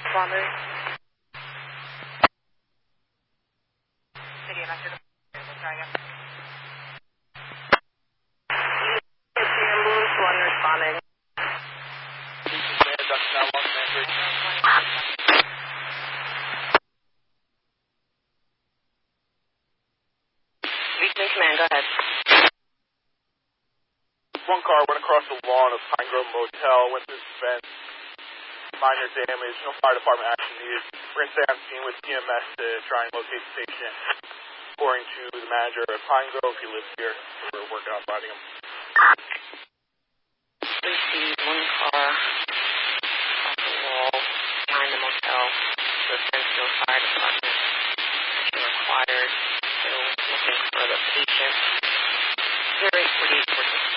Responders. City of Metro. We'll try again. Ambulance 1 responding. Beacon Command, go ahead. One car went across the lawn of Pine Grove Motel, went through the fence, minor damage, no fire department action needed. We're going to stay on scene with EMS to try and locate the patient. According to the manager of Pine Grove, he lives here. We're working on finding him.